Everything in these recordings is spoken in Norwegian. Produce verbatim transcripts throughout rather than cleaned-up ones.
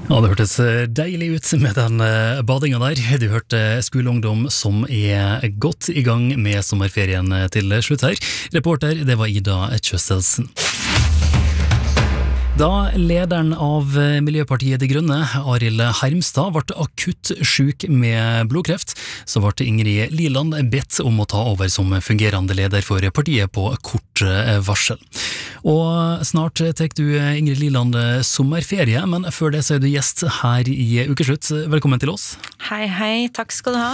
Ja, det hørtes deilig ut med den badingen der. Du hørte skoleungdom som er godt i gang med sommerferien til slutt her. Reporter, det var Ida Kjøsselsen. Da lederen av Miljøpartiet De Grønne, Arild Hermstad, ble akutt syk med blodkreft, så ble Ingrid Liland bedt om å ta over som fungerende leder for partiet på kort varsel. Og snart tar du, Ingrid Liland, sommerferie, men før det så er du gjest her i Ukeslutt. Velkommen til oss. Hei, hei, takk skal du ha.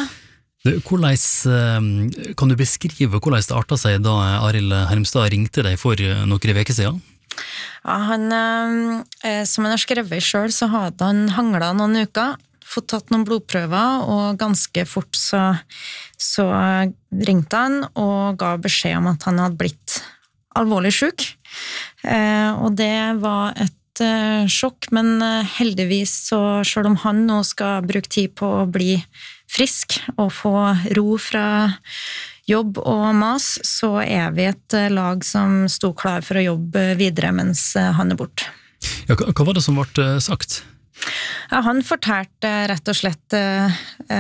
Hvordan, kan du beskrive hvordan det artet seg da Arild Hermstad ringte deg for noen uker siden? Ja, han, eh, som han har skrevet selv, så hadde han hanglet noen uker, fått tatt noen blodprøver, og ganske fort så, så ringte han og ga beskjed om at han hadde blitt alvorlig syk. Eh, og det var et eh, sjokk, men heldigvis så, selv om han nå skal bruke tid på å bli frisk og få ro fra jobb og mas, så er vi et lag som stod klar for å jobbe videre mens han er bort. Ja, hva var det som ble sagt? Ja, han fortalte rett og slett eh,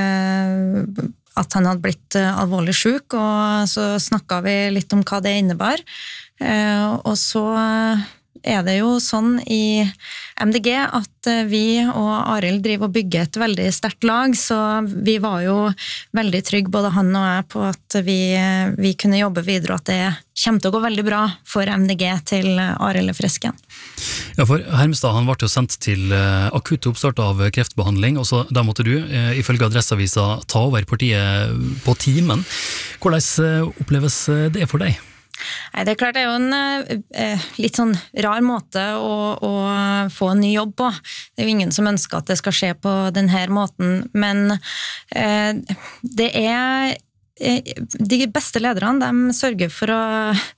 at han hadde blitt alvorlig syk, og så snakket vi litt om hva det innebar. Eh, og så er det jo sånn i M D G at vi og Arild driver og bygger et veldig sterkt lag, så vi var jo veldig trygge, både han og jeg, på at vi, vi kunne jobbe videre, og at det kommer til å gå veldig bra for M D G til Arild er frisk igjen. Ja, for Hermstad, han ble jo sendt til akutt oppstart av kreftbehandling, og så da måtte du, ifølge Adresseavisa, ta over partiet på timen. Hvordan oppleves det for deg? Nei, det er klart det er jo en eh, litt sånn rar måte å, å få en ny jobb på. Det er jo ingen som ønsker at det skal skje på denne måten, men eh, det er de beste lederne, de sørger for å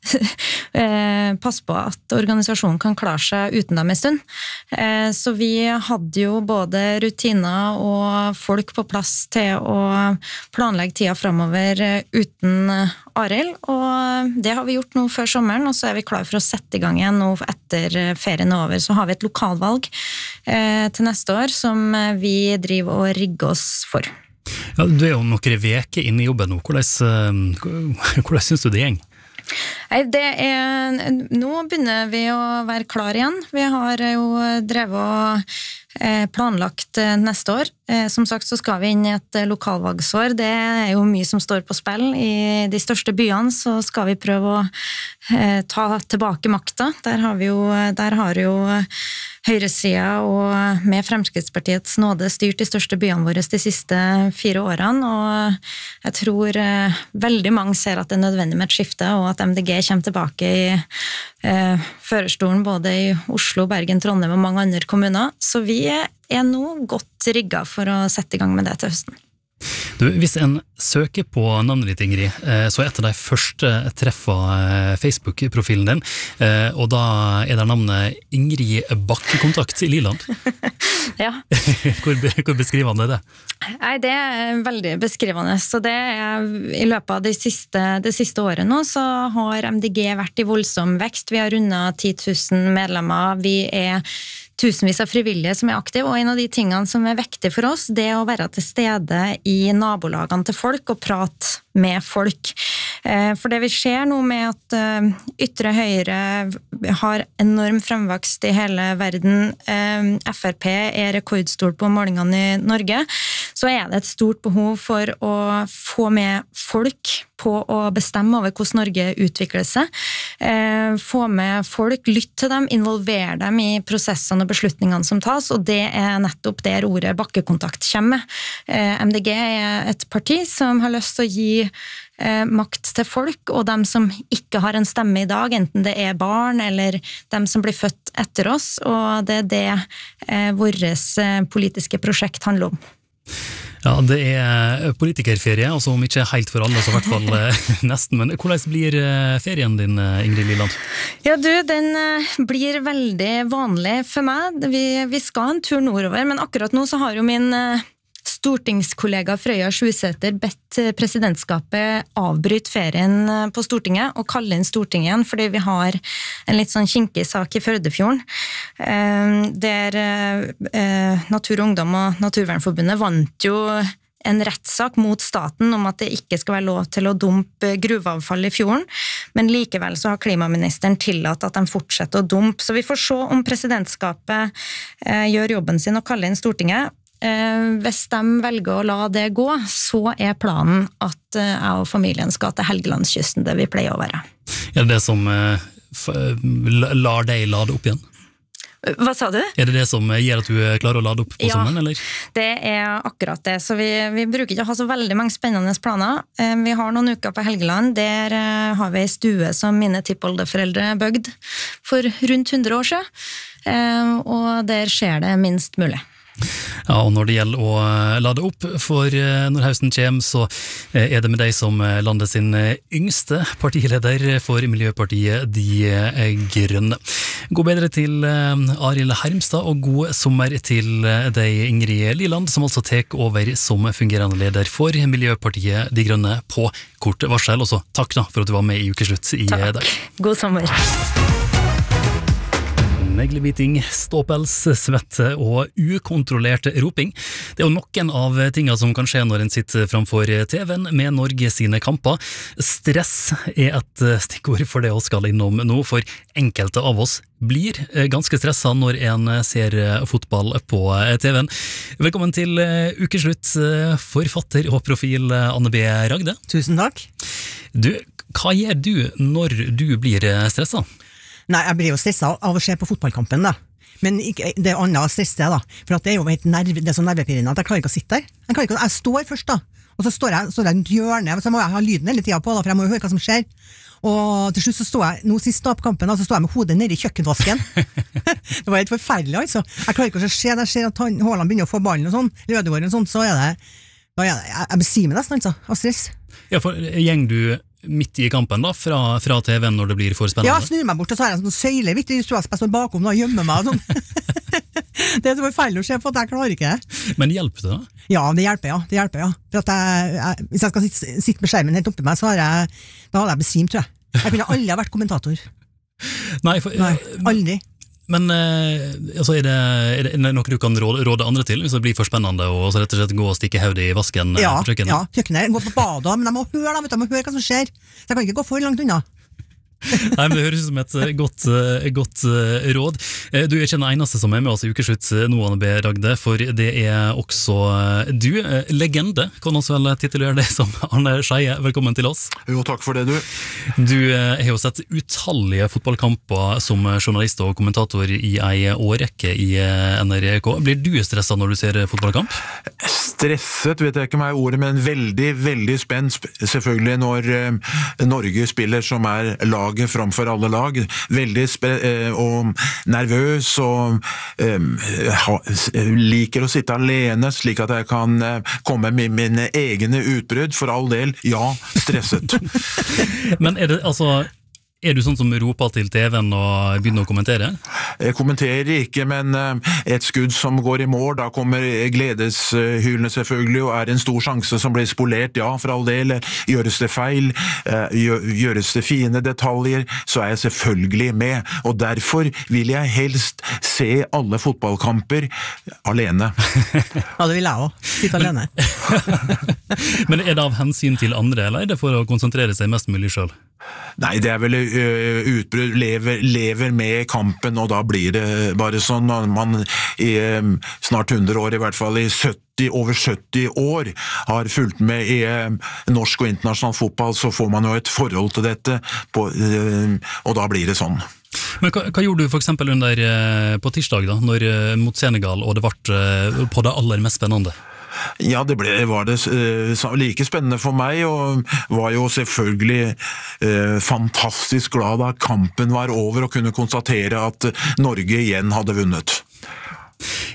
passe på at organisasjonen kan klare seg uten dem en stund. Så vi hadde jo både rutiner og folk på plass til å planlegge tida fremover uten Arild, og det har vi gjort nå før sommeren, og så er vi klar for å sette i gang igjen nå etter ferien over. Så har vi et lokalvalg til neste år som vi driver og rigger oss for. Ja, du er jo noen veker inne i jobben nå. Hvordan, hvordan synes du det gjeng? Nei, det er, nå begynner vi å være klar igjen. Vi har jo drevet og planlagt neste år. Som sagt så skal vi inn i et lokalvalgsår. Det er jo mye som står på spill. I de største byene så skal vi prøve å ta tilbake makta. Der har vi jo, der har jo høyresida og med Fremskrittspartiets nåde styrt de største byene våre de siste fire årene, og jeg tror veldig mange ser at det er nødvendig med et skifte, og at M D G kommer tilbake i eh, førerstolen både i Oslo, Bergen, Trondheim og mange andre kommuner. Så vi er nå godt rigget for å sette i gang med det til høsten. Du, hvis en søker på navnet ditt, Ingrid, så er et av de første treffer Facebook-profilen din, og da er det navnet Ingrid Bakkekontakt i Liland. Ja. hvor, hvor beskrivende er det? Nei, det er veldig beskrivende, så det er i løpet av det siste, det siste året nå, så har M D G vært i voldsom vekst. Vi har rundet ti tusen medlemmer, vi er tusenvis av frivillige som er aktive, og en av de tingene som er viktig for oss, det er å være til stede i nabolagene til folk og prate med folk. For det vi ser nå med at ytre høyre har enorm fremvokst i hele verden, F R P er rekordstor på målingene i Norge, så er det et stort behov for å få med folk på å bestemme over hvordan Norge utvikler seg, få med folk, lytte til dem, involvere dem i prosessene og beslutningene som tas, og det er nettopp der ordet bakkekontakt kommer. M D G er et parti som har lyst til å gi makt til folk, og dem som ikke har en stemme i dag, enten det er barn eller dem som blir født etter oss, og det er det eh, vårt politiske prosjekt handler om. Ja, det er politikerferie, altså om ikke helt for alle, så i hvert fall nesten, men hvordan blir ferien din, Ingrid Liland? Ja du, den blir veldig vanlig for meg. Vi, vi skal en tur nordover, men akkurat nå så har jo min stortingskollega Frøya Sjusæter bedt presidentskapet avbryte ferien på Stortinget og kalle inn Stortinget igjen, fordi vi har en litt sånn kinkig sak i Førdefjorden, der Natur og Ungdom og Naturvernforbundet vant jo en rettssak mot staten om at det ikke skal være lov til å dumpe gruveavfall i fjorden, men likevel så har klimaministeren tillatt at de fortsetter å dumpe. Så vi får se om presidentskapet eh, gjør jobben sin og kaller inn Stortinget. Eh, hvis de velger å la det gå, så er planen at eh, jeg og familien skal til Helgelandskysten, det vi pleier å være. Er det det som eh, lar deg lade opp igjen? Hva sa du? Er det det som gjør at du klarer å lade opp på ja, sommeren, eller? Det er akkurat det. Så vi, vi bruker ikke å ha så veldig mange spennende planer. Vi har noen uker på Helgeland. Der har vi en stue som mine tippoldeforeldre bygde for rundt hundre år siden. Og der skjer det minst mulig. Ja, og når det gjelder å lade opp, for når høsten kommer, så er det med deg som landet sin yngste partileder for Miljøpartiet De Grønne. God bedre til Arild Hermstad, og god sommer til deg, Ingrid Liland, som altså tek over som fungerende leder for Miljøpartiet De Grønne på kort varsel. Og så takk da for at du var med i Ukeslutt i dag. Takk. God sommer. Neglebiting, ståpels, svette og ukontrollert roping. Det er jo noen av tingene som kan skje når en sitter framfor T V-en med Norge sine kamper. Stress er et stikkord for det vi skal innom nå, for enkelte av oss blir ganske stresset når en ser fotball på T V-en. Velkommen til Ukeslutt, forfatter og profil Anne B. Ragde. Tusen takk. Du, hva gjør du når du blir stresset? Nei, jeg blir jo stresset av å se på fotballkampen da. Men ikke, det er annet stress det da. For at det er jo helt nerv, det er så nervepirrende at jeg klarer ikke å sitte der. Jeg, ikke, jeg står først da, og så står jeg, står jeg i et hjørne, så må jeg ha lyden hele tiden på da, for jeg må jo høre hva som skjer. Og til slutt så står jeg, nå sist da på kampen, da, så står jeg med hodet nede i kjøkkenvasken. Det var helt forferdelig altså. Jeg klarer ikke å se, jeg ser at Haaland begynner å få ballen og sånn, Lødegården og sånn, så er det, da er det jeg, jeg besvimer nesten altså, av stress. Ja, for gjeng du midt i kampen da, fra, fra T V-en når det blir for spennende? Ja, snur meg bort, og så er jeg en sånn søyle, vet du, jeg står bakom da, og gjemmer meg og sånn. Det er så forferdelig å se, for at jeg klarer ikke det. Men hjelper det da? Ja, det hjelper, ja. Det hjelper, ja. For at jeg, jeg, hvis jeg skal sitte, sitte med skjermen helt oppi meg, så har jeg, da hadde jeg besvimt, tror jeg. Jeg kunne aldri ha vært kommentator. Nei, for, Nei, aldri. Men eh, altså er, det, er det noe du kan råde, råde andre til, hvis det blir for spennende, og så rett og slett gå og stikke hodet i vasken ja, på kjøkkenet? Ja, kjøkkenet, gå på badet, men jeg må høre da, vet du, jeg må høre hva som skjer. Så jeg kan ikke gå for langt unna. Nei, men det høres ut som et godt, godt råd. Du er ikke den eneste som er med oss i Ukeslutt nå, Anne B. Ragde, for det er også du, legende, kan også vel titulere deg som Arne Skeie. Velkommen til oss. Jo, takk for det, du. Du har jo sett utallige fotballkamper som journalist og kommentator i ei årrekke i N R K. Blir du stresset når du ser fotballkamp? Stresset vet jeg ikke om er ordet, men veldig, veldig spent, selvfølgelig når Norge spiller som er lag framfor alle lag, veldig spe- og nervøs og um, ha, liker å sitte alene slik at jeg kan uh, komme med mine egne utbrudd, for all del, ja, stresset. Men er det, altså er du sånn som roper til T V-en og begynner å kommentere? Jeg kommenterer ikke, men et skudd som går i mål, da kommer gledeshylene selvfølgelig, og er en stor sjanse som blir spolert, ja, for all del. Gjøres det feil, gjøres det fine detaljer, så er jeg selvfølgelig med. Og derfor vil jeg helst se alle fotballkamper alene. Ja, det vil jeg også. Sitte alene. Men er det av hensyn til andre, eller er det for å konsentrere seg mest mulig selv? Nei, det er vel uh, utbrudd, lever, lever med kampen, og da blir det bare sånn. Man i um, snart hundre år, i hvert fall i sytti, over sytti år, har fulgt med i um, norsk og internasjonal fotball, så får man jo et forhold til dette, på, uh, og da blir det sånn. Men hva, hva gjorde du for eksempel under, uh, på tirsdag da, når, uh, mot Senegal, og det ble uh, på det aller mest spennende? Ja, det ble, var det uh, like spennende for meg, og var jo selvfølgelig uh, fantastisk glad da kampen var over og kunne konstatere at Norge igjen hadde vunnet.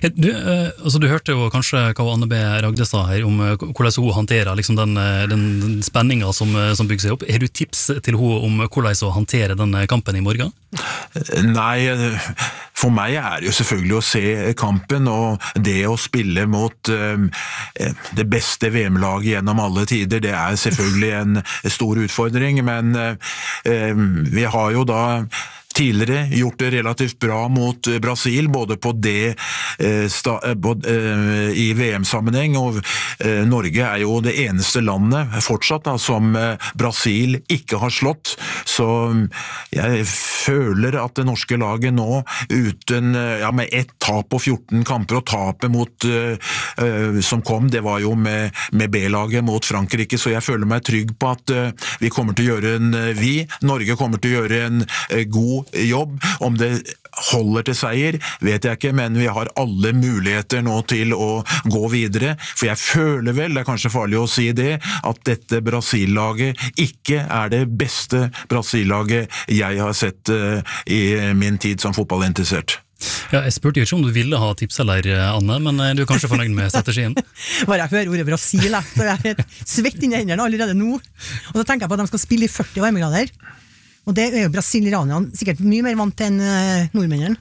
Du, eh, altså, du hørte jo kanskje hva Anne B. Ragde sa her om eh, hvordan hun håndterer liksom, den, den, den spenningen som, som bygger seg opp. Er du tips til henne om hvordan hun håndterer den kampen i morgen? Nei, for meg er det jo selvfølgelig å se kampen, og det å spille mot uh, det beste V M-laget gjennom alle tider, det er selvfølgelig en stor utfordring, men uh, vi har jo da tidligere gjort det relativt bra mot Brasil, både på det eh, sta, eh, i V M-sammenheng, og eh, Norge er jo det eneste landet fortsatt da, som eh, Brasil ikke har slått, så jeg føler at det norske laget nå, uten, ja, med ett tap og fjorten kamper, og tapet mot, eh, eh, som kom, det var jo med, med B-laget mot Frankrike, så jeg føler meg trygg på at eh, vi kommer til å gjøre en, vi, Norge kommer til å gjøre en eh, god jobb. Om det holder til seier, vet jeg ikke, men vi har alle muligheter nå til å gå videre, for jeg føler vel, det er kanskje farlig å si det, at dette Brasil-laget ikke er det beste Brasil-laget jeg har sett uh, i min tid som fotballinteressert. Ja, jeg spurte jo ikke om du ville ha tips eller, Anne, men du er kanskje fornøyd med strategien? Bare jeg hører ordet Brasil, så jeg er helt svett inn i hendene allerede nå. Og så tenker jeg på at de skal spille i førti varmegrader. Og det er jo brasilianerne sikkert mye mer vant til enn uh, nordmennene.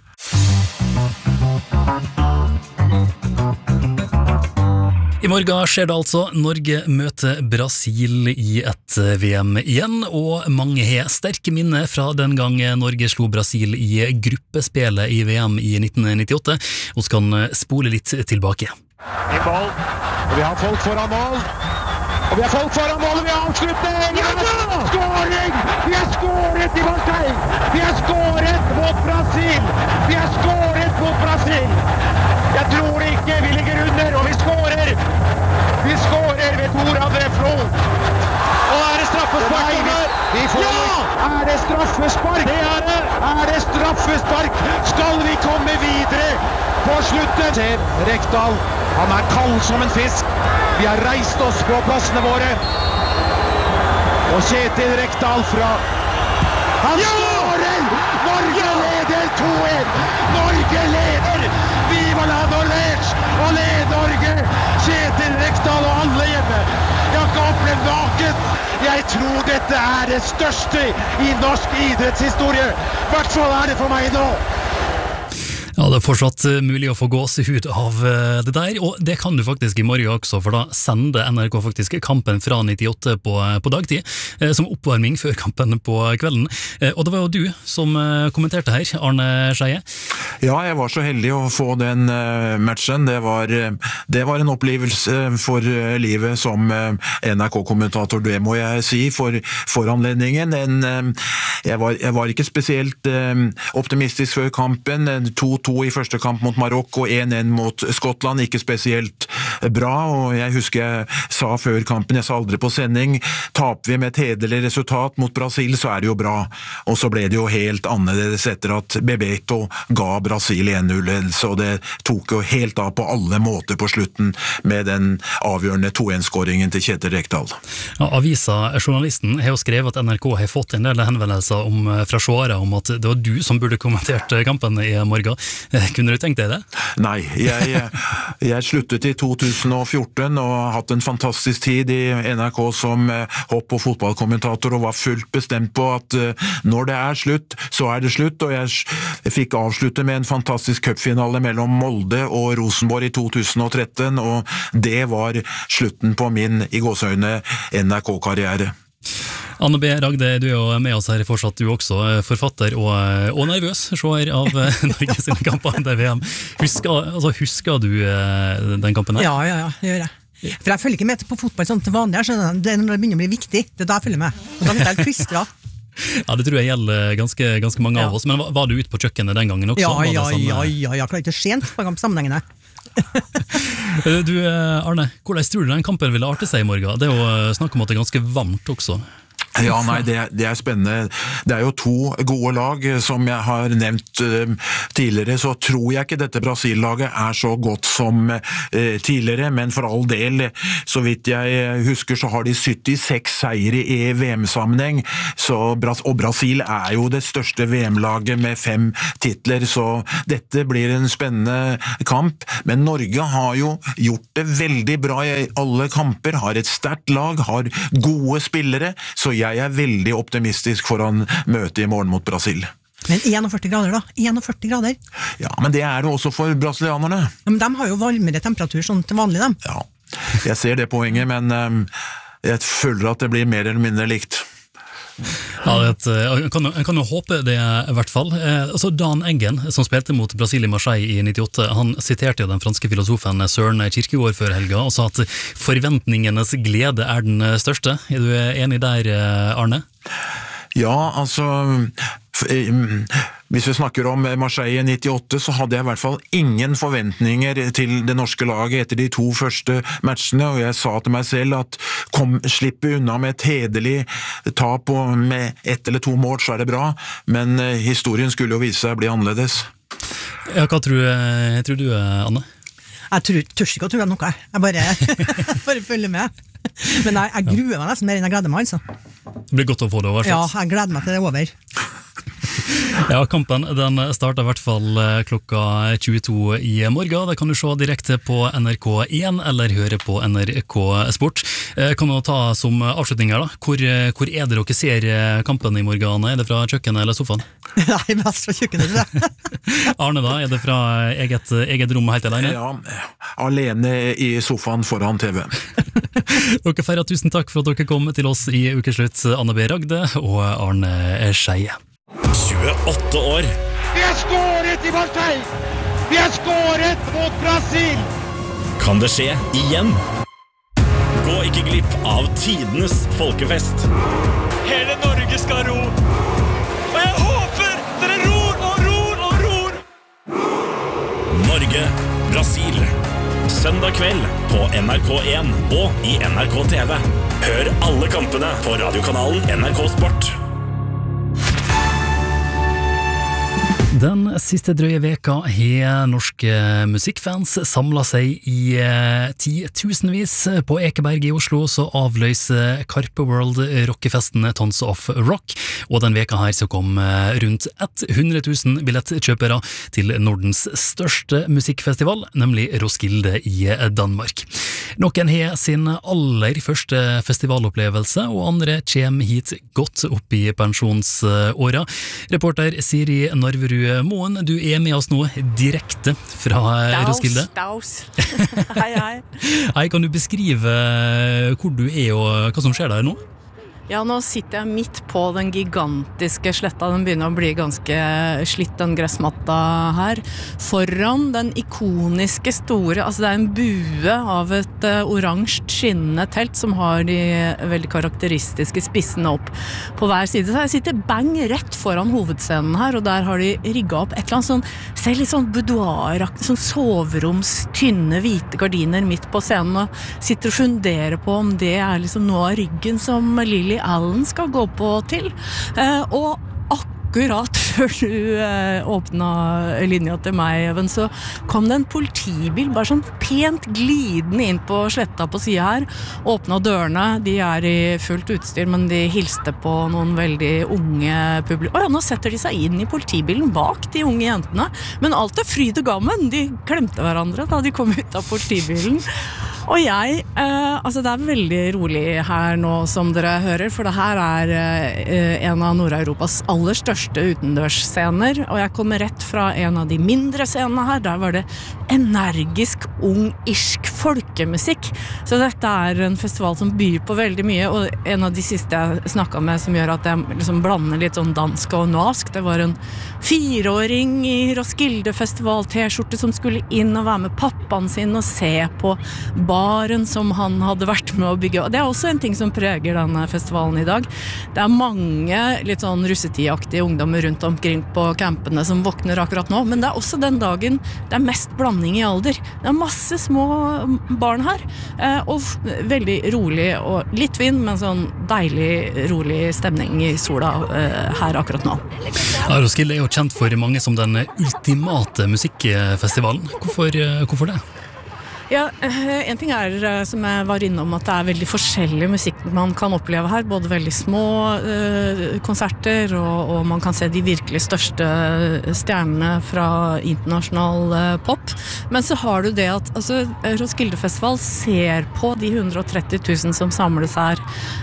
I morgen skjer det altså. Norge møter Brasil i et V M igjen, og mange har sterke minner fra den gang Norge slo Brasil i gruppespillet i V M i nitten nittiåtte, og skal spole litt tilbake. I mål, og vi har folk foran mål. Og vi har folk foran målet, vi har avslutning! Ja, ja! Skåring! Vi har skåret i Marseille! Vi har skåret mot Brasil! Vi har skåret mot Brasil! Jeg tror ikke vi ligger under, og vi skårer! Vi skårer ved Tor André Flo! Og er det straffespark? Vi, vi får ja! Er det straffespark? Det er det! Er det straffespark? Skal vi komme videre på slutten? Ser Rekdal, han er kald som en fisk. Vi har reist oss på plassene våre. Og Kjetil Rekdal fra... Han ja! skårer! Norge ja! leder to en! Norge leder! Viva la Norvège! Og led Norge! Kjetil Rekdal og alle hjemme. Jakob ble naken. Jeg tror dette er det største i norsk idrettshistorie. I hvert fall er det for meg nå. Ja, det er fortsatt mulig å få gåsehud av det der, og det kan du faktisk i morgen også, for da sender N R K faktisk kampen fra nittiåtte på, på dagtid, som oppvarming før kampen på kvelden. Og det var jo du som kommenterte her, Arne Skeie. Ja, jeg var så heldig å få den matchen. Det var, det var en opplevelse for livet som N R K-kommentator, det må jeg si, for, for anledningen. En, jeg, var, jeg var ikke spesielt optimistisk før kampen, to to i første kamp mot Marokko, en en mot Skottland, ikke spesielt bra, og jeg husker jeg sa før kampen, jeg sa aldri på sending, taper vi med et hederlig resultat mot Brasil, så er det jo bra, og så ble det jo helt annerledes etter at Bebeto ga Brasil en null, så det tok jo helt av på alle måter på slutten med den avgjørende to en-skåringen til Kjetil Rekdal. Ja, avisa, journalisten, har jo skrevet at N R K har fått en del henvendelser om, fra seere om at det var du som burde kommentert kampen i morgen. Kunne du tenkt deg det? Nei, jeg, jeg sluttet i to tusen og fjorten og har hatt en fantastisk tid i N R K som hopp- og fotballkommentator og var fullt bestemt på at når det er slutt, så er det slutt, og jeg fikk avslutte med en fantastisk cupfinale mellom Molde og Rosenborg i to tusen og tretten, og det var slutten på min, i gåseøyne, N R K-karriere. Anne B. Ragde, du er jo med oss her fortsatt, du også, forfatter og, og nervøs seer av Norge sine kamper i V M. Husker, altså, husker du den kampen her? Ja, ja, ja, det gjør jeg. For jeg følger ikke med på fotball sånn til vanlig, det er når det begynner å bli viktig, det er da jeg følger med. Og da blir jeg klistret. Ja, det tror jeg gjelder ganske, ganske mange av ja. oss, men var, var du ute på kjøkkenet den gangen også? Ja, ja, sånn, ja, ja, jeg klarer ikke sent på sammenhengene. Du, Arne, hvordan tror du den kampen ville arte seg i morgen? Det er jo snakk om at det er ganske varmt også. Ja, nei, det, det er spennende. Det er jo to gode lag, som jeg har nevnt uh, tidligere, så tror jeg ikke dette Brasil-laget er så godt som uh, tidligere, men for all del, så vidt jeg husker, så har de syttiseks seire i V M-sammenheng, så, og Brasil er jo det største V M-laget med fem titler, så dette blir en spennende kamp, men Norge har jo gjort det veldig bra i alle kamper, har et sterkt lag, har gode spillere, så jeg er veldig optimistisk foran møtet i morgen mot Brasil. Men førti grader da, førti grader. Ja, men det er det også for brasilianerne. Ja, men de har jo varmere temperatur sånn til vanlig, dem. Ja, jeg ser det poenget, men um, jeg føler at det blir mer eller mindre likt. Ja, det, jeg, kan, jeg kan jo håpe det i hvert fall. Eh, altså Dan Eggen, som spilte mot Brasil i Marseille i nittiåtte, han siterte jo den franske filosofen Søren Kierkegaard før helga, og sa at forventningenes glede er den største. Er du enig der, Arne? Ja, altså hvis vi snakker om Marseille i nittiåtte, så hadde jeg i hvert fall ingen forventninger til det norske laget etter de to første matchene, og jeg sa til meg selv at kom, slippe unna med et hederlig tap og med ett eller to mål, så er det bra, men historien skulle jo vise seg å bli annerledes. Ja, hva tror, tror du, Anne? Jeg tror, tør ikke å tro noe, jeg bare, bare følger med. Men jeg, jeg gruer meg nesten mer enn jeg gleder meg, altså. Det blir godt å få det oversatt. Ja, jeg gleder meg til det er over. Ja, kampen den starter i hvert fall klokka tjueto i morgen. Det kan du se direkte på N R K én eller høre på N R K Sport. Kan du ta som avslutning her da? Hvor, hvor er det dere ser kampen i morgen? Er det fra kjøkkenet eller sofaen? Nei, mest fra kjøkkenet, tror jeg. Arne da, er det fra eget, eget rom helt alene? Ja, alene i sofaen foran T V. Dere feirer, tusen takk for at dere kom til oss i ukeslutt, Anne B. Ragde og Arne Skeie. tjueåtte år. Vi har skåret i Marseille! Vi har skåret mot Brasil! Kan det skje igjen? Gå ikke glipp av tidenes folkefest. Hele Norge skal ro. Og jeg håper dere ror og ror og ror. Norge, Brasil. Søndag kveld på N R K én og i N R K T V. Hør alle kampene på radiokanalen N R K Sport. Den siste drøye veka har norske musikkfans samlet seg i titusenvis. På Ekeberg i Oslo så avløser Karpe World rockefesten Tons of Rock, og den veka her så kom rundt hundre tusen billettkjøpere til Nordens største musikkfestival, nemlig Roskilde i Danmark. Noen har sin aller første festivalopplevelse, og andre kommer hit godt opp i pensjonsåra. Reporter Siri Narverud Moen, du er med oss nå direkte fra daus, Roskilde. Daus, hei, hei. Hei, kan du beskrive hvor du er og hva som skjer der nå? Ja, nå sitter jeg midt på den gigantiske sletta. Den begynner å bli ganske slitt, den gressmatta her. Foran den ikoniske store, altså det er en bue av et uh, oransje skinnende telt som har de veldig karakteristiske spissene opp på hver side. Så jeg sitter bang rett foran hovedscenen her, og der har de rigget opp et eller annet sånn, ser litt sånn boudoiraktig, sånn soveroms, tynne, hvite gardiner midt på scenen, og sitter og funderer på om det er liksom noe av ryggen som Lily Allen skal gå på til, eh, og akkurat før du eh, åpnet linja til meg, Even, så kom det en politibil, bare sånn pent glidende inn på sletta på siden her, åpnet dørene, de er i fullt utstyr, men de hilste på noen veldig unge publikum. Åja, nå setter de seg inn i politibilen bak de unge jentene, men alt er fryd og gammen, de klemte hverandre da de kom ut av politibilen. Og jeg, eh, altså det er veldig rolig her nå som dere hører, for det her er eh, en av Nord-Europas aller største utendørsscener, og jeg kommer rett fra en av de mindre scenene her, der var det energisk, ung, irsk folkemusikk. Så dette er en festival som byr på veldig mye, og en av de siste jeg snakket med som gjør at jeg liksom blander litt sånn dansk og norsk, det var en fireåring i Roskilde festival-t-skjorte som skulle inn og være med pappaen sin og se på baren som han hadde vært med å bygge. Og det er også en ting som preger denne festivalen i dag. Det er mange litt sånn russetidaktige ungdommer rundt omkring på campene som våkner akkurat nå, men det er også den dagen det er mest blanding i alder. Det er masse små barn her, og veldig rolig og litt vind, men sånn deilig, rolig stemning i sola her akkurat nå. Ja, Roskilde er jo kjent for mange som den ultimate musikkfestivalen. Hvorfor, hvorfor det? Ja, en ting er, som jeg var innom, at det er veldig forskjellig musikk man kan oppleve her, både veldig små uh, konserter, og, og man kan se de virkelig største stjernene fra internasjonal uh, pop. Men så har du det at altså, Roskilde Festival ser på de hundre og tretti tusen som samles her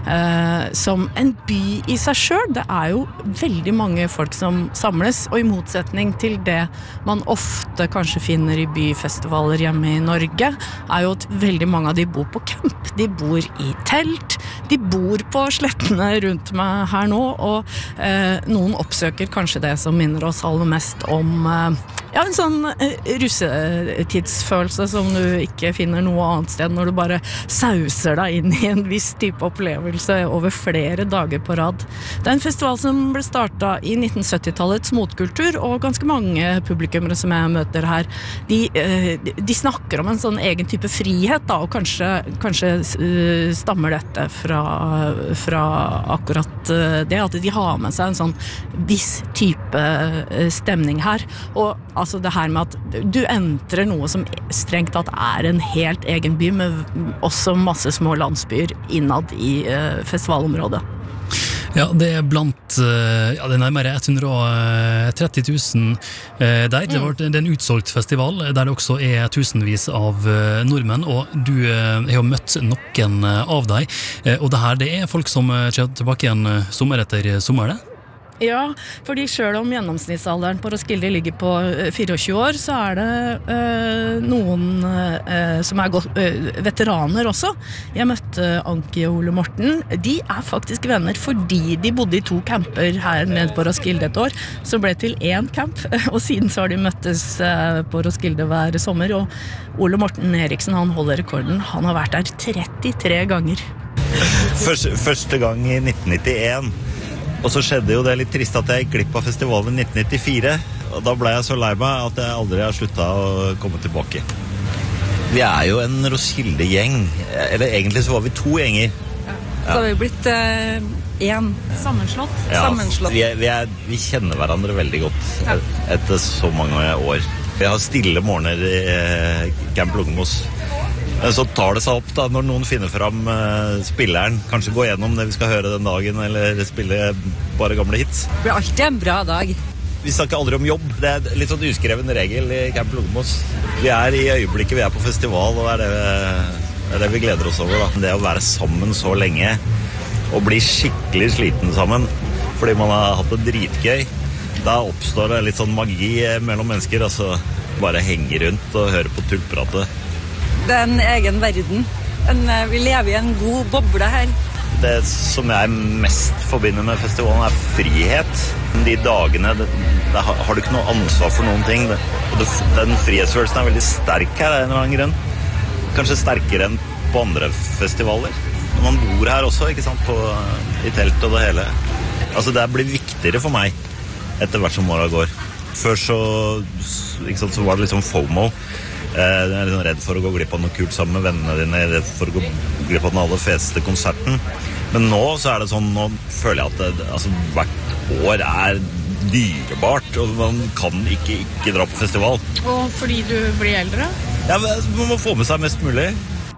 uh, som en by i seg selv. Det er jo veldig mange folk som samles, og i motsetning til det man ofte kanskje finner i byfestivaler hjemme i Norge, er jo at veldig mange av de bor på camp, de bor i telt, de bor på slettene rundt meg her nå, og eh, noen oppsøker kanskje det som minner oss aller mest om eh, ja, en sånn eh, russetidsfølelse som du ikke finner noe annet sted når du bare sauser deg inn i en viss type opplevelse over flere dager på rad. Det er en festival som ble startet i nitten sytti-tallets motkultur, og ganske mange publikummere som jeg møter her, de, eh, de snakker om en sånn egen type frihet da, og kanskje, kanskje uh, stammer dette fra, fra akkurat uh, det, at de har med seg en sånn viss type uh, stemning her, og altså det her med at du entrer noe som strengt tatt er en helt egen by, med også masse små landsbyer innad i uh, festivalområdet. Ja, det er blant ja, det er nærmere hundre og tretti tusen der. Det er en utsolgt festival der det også er tusenvis av nordmenn, og du har jo møtt noen av deg, og det her det er folk som kommer tilbake igjen sommer etter sommer, det? Ja, fordi selv om gjennomsnittsalderen på Roskilde ligger på tjuefire år, så er det øh, noen øh, som er godt, øh, veteraner også. Jeg møtte Anki og Ole Morten. De er faktisk venner fordi de bodde i to camper her nede på Roskilde et år, så ble til én camp, og siden så har de møttes øh, på Roskilde hver sommer, og Ole Morten Eriksen, han holder rekorden. Han har vært der trettitre ganger. Første, første gang i nitten nittien. Og så skjedde jo det litt trist at jeg gikk glipp av festivalen i nitten nittifire, og da ble jeg så lei meg at jeg aldri har sluttet å komme tilbake. Vi er jo en Roskilde-gjeng, eller egentlig så var vi to gjenger. Ja. Så har vi blitt eh, en. Sammenslått. Ja, Sammenslått. Vi, er, vi, er, vi kjenner hverandre veldig godt ja. etter så mange år. Vi har stille morgener i eh, Camp Lungemos. Så tar det seg opp da, når noen finner fram uh, spilleren, kanskje gå gjennom det vi skal høre den dagen, eller spille bare gamle hits. Det blir alltid en bra dag. Vi snakker aldri om jobb. Det er litt sånn uskreven regel i Camp Lungemos. Vi er i øyeblikket, vi er på festival, og det er det, det er det vi gleder oss over. Da. Det å være sammen så lenge, og bli skikkelig sliten sammen, fordi man har hatt det dritgøy, da oppstår det litt sånn magi mellom mennesker, altså bare henge rundt og høre på tullpratet. Det er en egen verden. En, vi lever i en god boble her. Det som jeg mest forbinder med festivalen er frihet. De dagene, det, det har, har du ikke noe ansvar for noen ting. Det, det, den frihetsfølelsen er veldig sterk her, av en eller annen grunn. Kanskje sterkere enn på andre festivaler. Når man bor her også, ikke sant, på, i telt og det hele. Altså det blir viktigere for meg etter hvert som året går. Før så, ikke sant, så var det litt sånn FOMO. Jeg er litt redd for å gå glipp av noe kult sammen med vennene dine, redd for å gå glipp av den aller feteste konserten. Men nå så er det sånn, nå føler jeg at det, altså, hvert år er dyrebart, og man kan ikke, ikke dra på festival. Og fordi du blir eldre? Ja, man må få med seg mest mulig.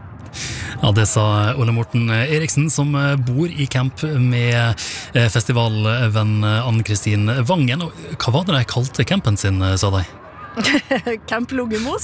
Ja, det sa Ole Morten Eriksen, som bor i camp med festivalvenn Ann-Kristin Vangen. Hva var det de kalte campen sin, sa de? Camp Lungemos.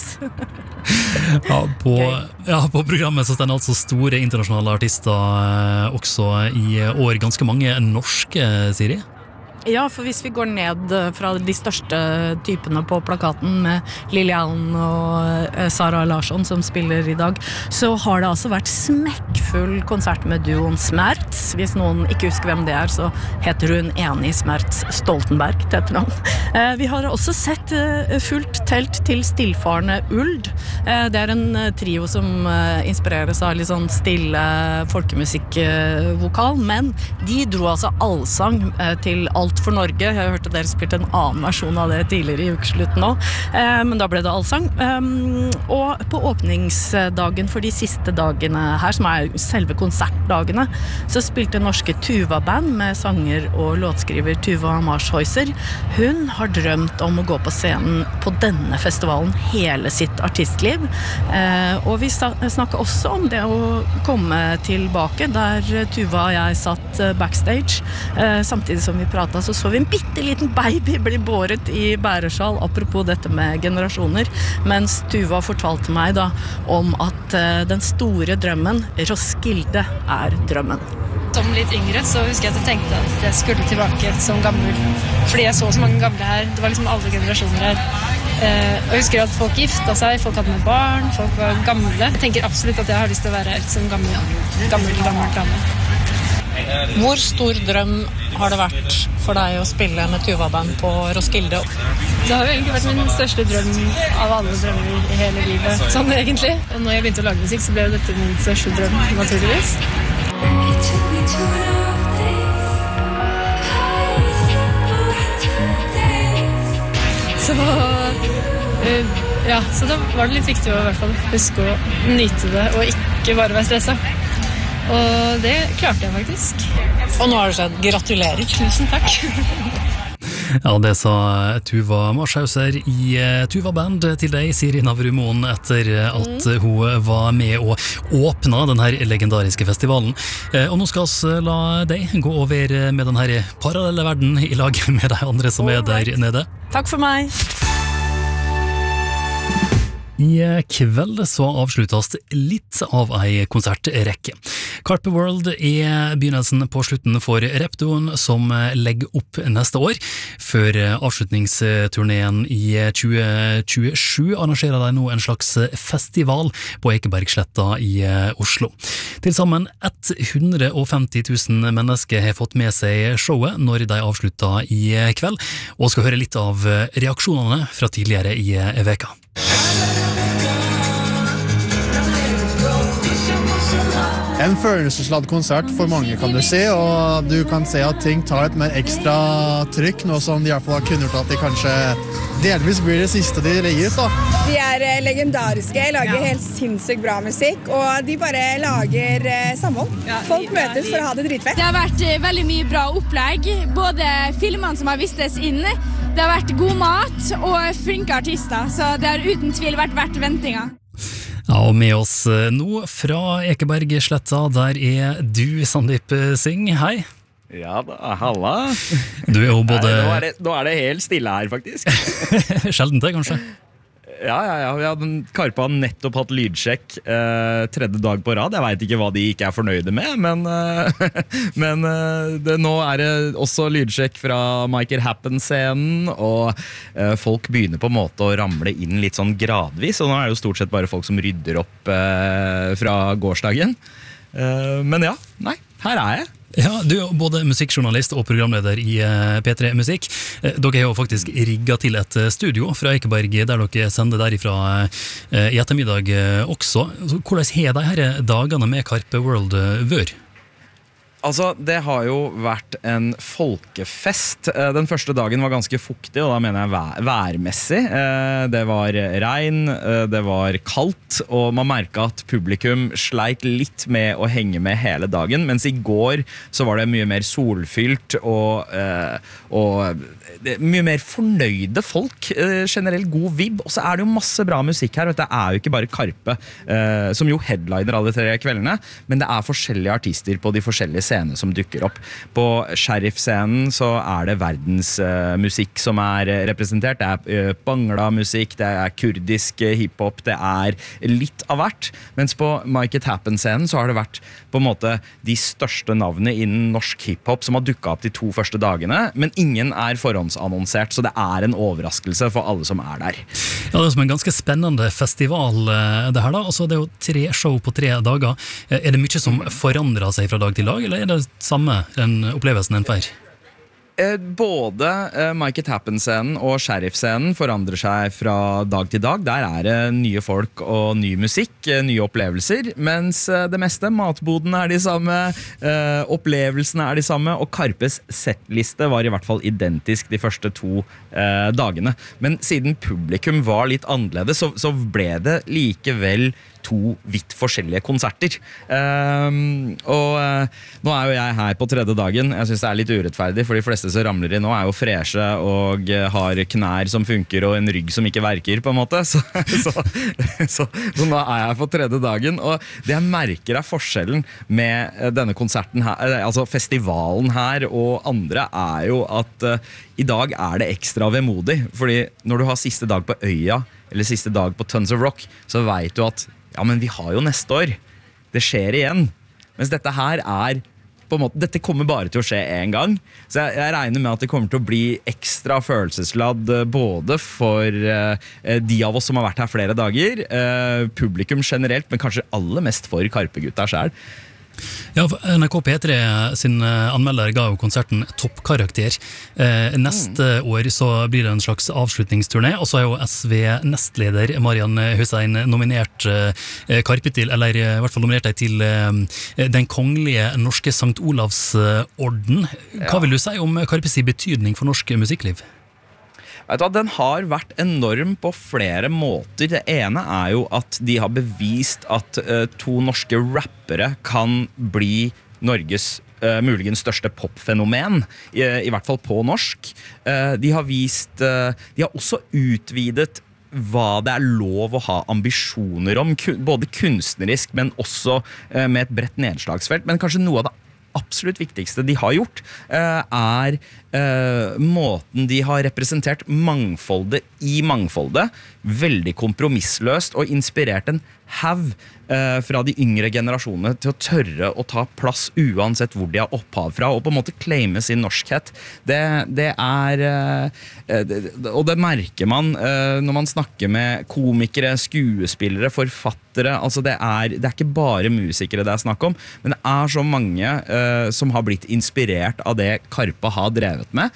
ja, på, ja, på programmet så stender altså store internasjonale artister også i år, ganske mange norske, Siri. Ja, for hvis vi går ned fra de største typene på plakaten med Lilian og Sara Larsson som spiller i dag, så har det altså vært smekkfull konsert med duoen Smerts. Hvis noen ikke husker hvem det er, så heter hun Eni Smerts Stoltenberg til etternavn. Vi har også sett fullt telt til Stillfarende Uld. Det er en trio som inspireres av litt sånn stille folkemusikkvokal, men de dro altså allsang til alt Alt for Norge. Jeg hørte dere spilte en annen versjon av det tidligere i ukeslutten nå, eh, men da ble det allsang. Um, og på åpningsdagen for de siste dagene her, som er selve konsertdagene, så spilte norske Tuva-band med sanger og låtskriver Tuva Marshäuser. Hun har drømt om å gå på scenen på denne festivalen hele sitt artistliv. Eh, og vi snakket også om det å komme tilbake, der Tuva og jeg satt backstage. Eh, samtidig som vi pratet, så så vi en bitteliten baby bli båret i bæresjal, apropos dette med generasjoner, mens Tuva fortalte meg da om at eh, den store drømmen, Roskilde, er drømmen. Som litt yngre så husker jeg at jeg tenkte at jeg skulle tilbake som gammel, fordi jeg så så mange gamle her. Det var liksom alle generasjoner her. Eh, og jeg husker at folk gifta seg, folk hadde med barn, folk var gamle. Jeg tenker absolutt at jeg har lyst til å være helt som gammel, gammel, gammel dame. Hvor stor drøm har det vært for deg å spille med Tuva-band på Roskilde? Det har jo egentlig vært min største drøm av alle drømmer i hele livet, sånn egentlig. Og når jeg begynte å lage musikk, så ble dette min største drøm, naturligvis. Så, uh, ja, så da var det litt viktig å i hvert fall huske å nyte det, og ikke bare være stresset. Og det klarte jeg faktisk. Og nå har det skjedd. Gratulerer. Tusen takk. Ja, det sa Tuva Marshäuser i Tuva-band til deg, Siri Navrumoen, etter at hun var med og åpna denne legendariske festivalen. Og nå skal vi la deg gå over med denne parallelle verden i lag med de andre som er der nede. Takk for meg. I kveld så avsluttes litt av ei konsertrekke. Carpe World er begynnelsen på slutten for Reptoen, som legger opp neste år. Før avslutningsturneen i tjue tjuesju arrangerer de nå en slags festival på Ekebergsletta i Oslo. Til sammen hundre og femti tusen mennesker har fått med seg showet når de avslutter i kveld, og skal høre litt av reaksjonene fra tidligere i veka. En følelsesladd konsert for mange, kan du si, og du kan se at ting tar et mer ekstra trykk, nå som de i hvert fall har kunngjort at de kanskje delvis blir det siste de legger ut, da. De er legendariske, lager helt sinnssykt bra musikk, og de bare lager samhold. Folk møtes for å ha det dritfett. Det har vært veldig mye bra opplegg, både filmene som har vistes inn, det har vært god mat og flinke artister, så det har uten tvil vært verdt ventinga. Ja, og med oss nå fra Ekebergsletta, der er du, Sandeep Singh. Hei. Ja da, halla. Du er jo både... Nei, nå, er det, nå er det helt stille her, faktisk. Sjelden det, kanskje? Ja, ja, ja. ja den Karpe har nettopp hatt lydsjekk eh, tredje dag på rad. Jeg vet ikke hva de ikke er fornøyde med, men, eh, men eh, det, nå er det også lydsjekk fra Make It Happen-scenen, og eh, folk begynner på en måte å ramle inn litt sånn gradvis, og nå er det jo stort sett bare folk som rydder opp eh, fra gårsdagen. Eh, men ja, nei, her er jeg. Ja, du er både musikkjournalist og programleder i P tre Musikk. Dere har jo faktisk rigget til et studio fra Ekeberg, der dere sender derifra i ettermiddag også. Hvordan har de her dagene med Carpe World vært? Altså, det har jo vært en folkefest. Den første dagen var ganske fuktig, og da mener jeg vær værmessig. Det var regn, det var kaldt, og man merket at publikum sleit litt med å henge med hele dagen, mens i går så var det mye mer solfylt og, og mye mer fornøyde folk. Generelt god vibb, og så er det jo masse bra musikk her, og det er jo ikke bare Carpe, som jo headliner alle tre kveldene, men det er forskjellige artister på de forskjellige scenene som dukker opp. På Sheriff-scenen så er det verdensmusikk uh, som er representert. Det er uh, bangla-musikk, det er kurdisk uh, hiphop, det er litt av hvert. Mens på Make It Happen-scenen så har det vært på en måte de største navnene innen norsk hiphop som har dukket opp de to første dagene, men ingen er forhåndsannonsert, så det er en overraskelse for alle som er der. Ja, det er som en ganske spennende festival det her da. Altså, det er jo tre show på tre dager. Er det mye som forandrer seg fra dag til dag, eller er det samme den opplevelsen en får? Både Make It Happen-scenen og Sheriff-scenen forandrer seg fra dag til dag. Der er det nye folk og ny musikk, nye opplevelser, mens det meste, matbodene er de samme, opplevelsene er de samme, og Karpes settliste var i hvert fall identisk de første to dagene. Men siden publikum var litt annerledes, så, så ble det likevel to vidt forskjellige konserter. Um, og uh, nå er jo jeg her på tredje dagen. Jeg synes det er litt urettferdig, for de fleste som ramler i nå er jo freshe og uh, har knær som funker og en rygg som ikke verker, på en måte. Så, så, så, så nå er jeg på tredje dagen, og det jeg merker er forskjellen med uh, denne konserten her, uh, altså festivalen her og andre, er jo at uh, i dag er det ekstra vemodig, fordi når du har siste dag på Øya, eller siste dag på Tons of Rock, så vet du at ja, men vi har jo neste år. Det skjer igjen. Mens dette her er på en måte, dette kommer bare til å skje en gang. Så jeg, jeg regner med at det kommer til å bli ekstra følelsesladd både for uh, de av oss som har vært her flere dager, uh, publikum generelt, men kanskje aller mest for Karpe-gutta selv. Ja, N R K P tre sin anmelder ga jo konserten toppkarakter. Eh, neste mm. år så blir det en slags avslutningsturné, og så er jo S V-nestleder Marian Hussein nominert eh, Karpe til, eller i hvert fall nominert deg til eh, den kongelige norske Sankt Olavs orden. Hva ja. vil du si om Karpes betydning for norsk musikkliv? Vet du hva, den har vært enorm på flere måter. Det ene er jo at de har bevist at uh, to norske rappere kan bli Norges uh, muligens største popfenomen, i, i hvert fall på norsk. Uh, de har vist, uh, de har også utvidet hva det er lov å ha ambisjoner om, både kunstnerisk, men også uh, med et bredt nedslagsfelt. Men kanskje noe av det absolutt viktigste de har gjort, uh, er uh, måten de har representert mangfoldet i mangfoldet, veldig kompromissløst og inspirert en hav uh, fra de yngre generasjonene til å tørre å ta plass uansett hvor de har opphav fra, og på en måte claime sin norskhet. Det, det er uh, det, og det merker man uh, når man snakker med komikere, skuespillere, forfattere. Altså det er, det er ikke bare musikere det er snakk om, men det er så mange uh, som har blitt inspirert av det Karpe har drevet med.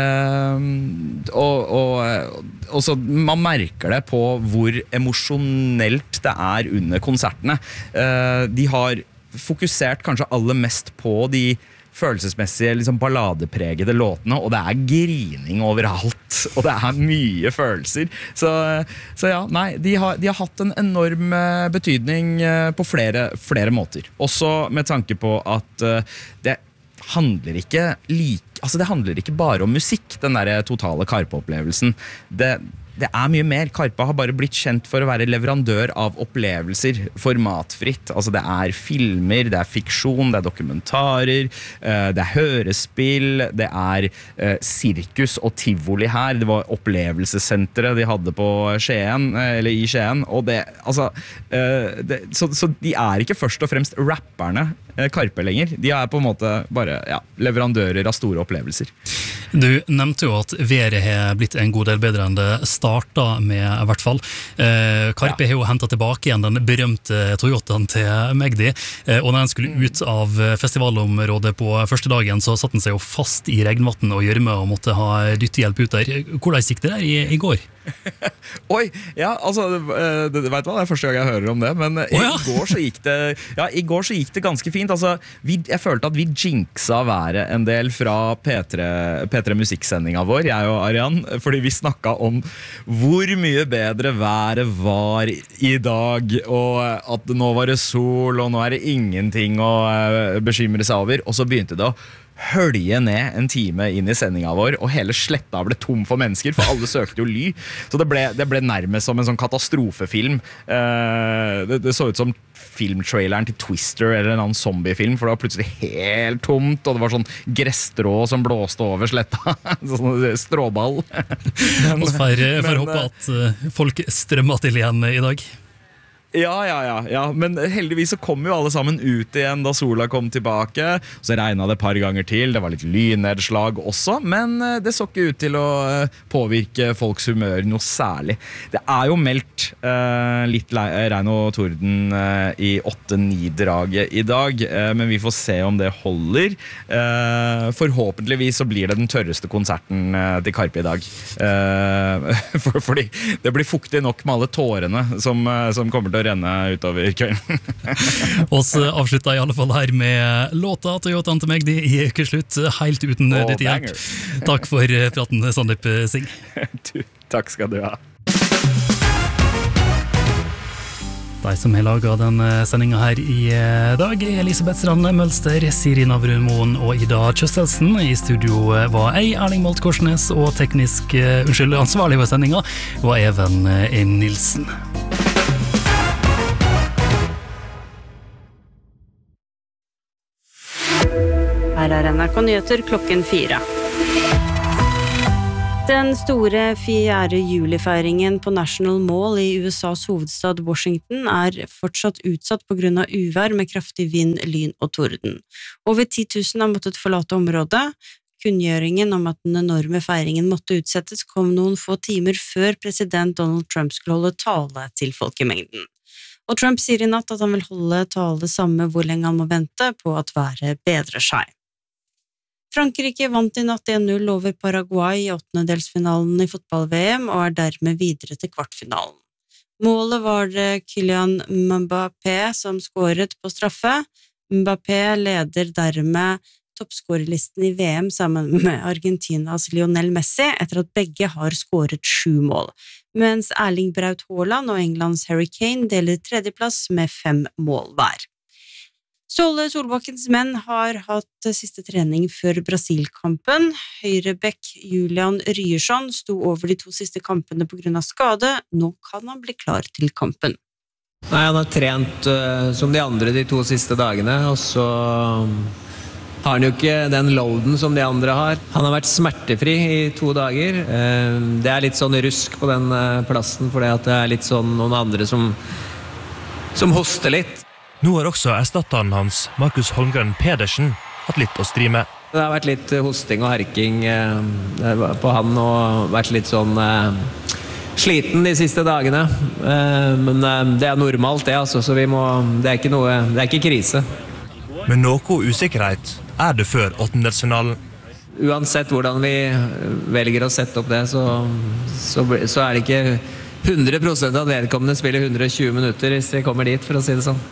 Uh, og, og, og så man merker det på hvor emosjonelt det er under konsertene. Uh, de har fokusert kanskje aller mest på de følelsesmessige, liksom balladepregede låtene, og det er grining overalt, og det er mye følelser. Så, så ja, nei, de har, de har hatt en enorm betydning på flere, flere måter. Også med tanke på at uh, det handler ikke like, altså det handler ikke bare om musikk, den der totale Karpe-opplevelsen. Det Det er mye mer. Karpe har bare blitt kjent for å være leverandør av opplevelser, formatfritt. Altså det er filmer, det er fiksjon, det er dokumentarer, det er hørespill, det er sirkus og tivoli her. Det var opplevelsessenteret de hadde på Skien, eller i Skien, og det, altså, det, så, så de er ikke først og fremst rapperne Karpe lenger. De er på en måte bare ja, leverandører av store opplevelser. Du nevnte jo at været har blitt en god del bedre enn det startet med, i hvert fall. Eh, Karpe ja. har jo hentet tilbake igjen den berømte Toyotaen til Magdi, eh, og når den skulle ut av festivalområdet på første dagen, så satt den seg jo fast i regnvatten og gjørme og måtte ha dyttehjelp ut der. Hvordan gikk det der i, i går? Oi, ja, altså, det, vet du hva, det er første gang jeg hører om det, men i, oh, ja. går, så gikk det, ja, i går så gikk det ganske fint. Altså, vi, jeg følte at vi jinxa været en del fra P tre, P tre musikksendinga vår, jeg og Arian, fordi vi snakket om hvor mye bedre været var i dag, og at nå var det sol, og nå er det ingenting å bekymre seg over, og så begynte det å hølje ned en time inn i sendinga vår, og hele sletta ble tom for mennesker, for alle søkte jo ly. Så det ble, det ble nærmest som en sånn katastrofefilm. Uh, det, det så ut som filmtraileren til Twister eller en annen zombiefilm, for det var plutselig helt tomt, og det var sånn gresstrå som blåste over sletta. Sånn stråball. Og så får jeg håpe at folk strømmer til igjen i dag. Ja, ja, ja, ja, men heldigvis så kom jo alle sammen ut igjen da sola kom tilbake. Så regnet det et par ganger til, det var litt lynnedslag også, men det så ikke ut til å påvirke folks humør noe særlig. Det er jo meldt eh, litt regn og torden eh, i åtte ni draget i dag, eh, men vi får se om det holder. Eh, forhåpentligvis så blir det den tørreste konserten eh, til Karpe i dag. Eh, for, fordi det blir fuktig nok med alle tårene som, som kommer til å renne utover kvelden. Oss avslutta i alle fall her med låta Toyotaen til meg, det er ikke slutt, helt uten oh, ditt hjelp. Takk for praten, Sandeep Singh. Du, takk skal du ha. De som har laget denne sendingen her i dag er Elisabeth Strand Mølster, Siri Navrun-Moen og Ida Kjøstelsen. I studio var jeg, Erling Molt Korsnes, og teknisk, unnskyld, ansvarlig for sendingen var Even Nilsen. Her er N R K Nyheter klokken fire. Den store fjerde juli-feiringen på National Mall i U S A's hovedstad Washington er fortsatt utsatt på grunn av uvær med kraftig vind, lyn og torden. Over ti tusen har måttet forlate området. Kunngjøringen om at den enorme feiringen måtte utsettes kom noen få timer før president Donald Trump skulle holde tale til folkemengden. Og Trump sier i natt at han vil holde tale samme hvor lenge han må vente på at været bedrer seg. Frankrike vant i natt en null over Paraguay i åttendedelsfinalen i fotball-V M og er dermed videre til kvartfinalen. Målet var det Kylian Mbappé som skåret på straffe. Mbappé leder dermed toppskårerlisten i V M sammen med Argentinas Lionel Messi etter at begge har skåret sju mål, mens Erling Braut Haaland og Englands Harry Kane deler tredjeplass med fem mål hver. Ståle Solbakkens menn har hatt siste trening før Brasil-kampen. Høyrebekk Julian Ryerson sto over de to siste kampene på grunn av skade. Nå kan han bli klar til kampen. Nei, han har trent uh, som de andre de to siste dagene, og så har han jo ikke den loaden som de andre har. Han har vært smertefri i to dager. Uh, det er litt sånn rusk på den uh, plassen, fordi at det er litt sånn noen andre som, som hoster litt. Nå har også erstatteren hans, Markus Holmgren Pedersen, hatt litt å stri med. Det har vært litt hosting og herking eh, på han, og vært litt sånn eh, sliten de siste dagene. Eh, men eh, det er normalt det, altså, så vi må, det er ikke noe, det er ikke krise. Men noe usikkerhet er det før åttendedelsfinalen. Uansett hvordan vi velger å sette opp det, så, så, så er det ikke hundre prosent av vedkommende spiller hundre og tjue minutter hvis vi kommer dit, for å si det sånn.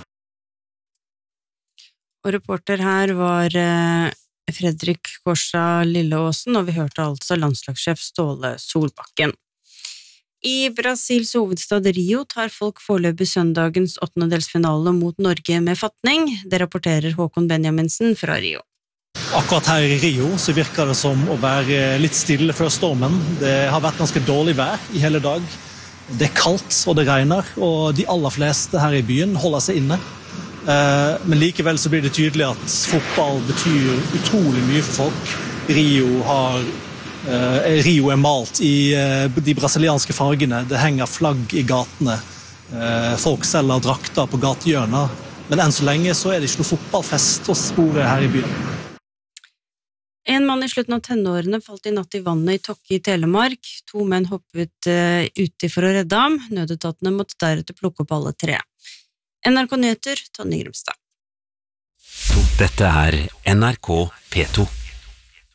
Og reporter her var Fredrik Korsa Lilleåsen, og vi hørte altså landslagssjef Ståle Solbakken. I Brasils hovedstad Rio tar folk foreløpig søndagens åttendedelsfinale mot Norge med fatning. Det rapporterer Håkon Benjaminsen fra Rio. Akkurat her i Rio så virker det som å være litt stille før stormen. Det har vært ganske dårlig vær i hele dag. Det er kaldt og det regner, og de aller fleste her i byen holder seg inne. Men likevel så blir det tydelig at fotball betyr utrolig mye for folk. Rio, har, Rio er malt i de brasilianske fargene. Det henger flagg i gatene. Folk selger drakter på gatehjørner. Men enn så lenge så er det ikke noe fotballfest å spore her i byen. En mann i slutten av tenårene falt i natt i vannet i Tokke i Telemark. To menn hoppet uti for å redde ham. Nødetatene måtte deretter plukke opp alle tre. N R K Nyheter, Tonje Grimstad. Dette er N R K P to.